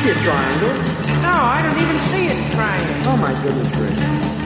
see a triangle. No, I don't even see a triangle. Oh my goodness gracious.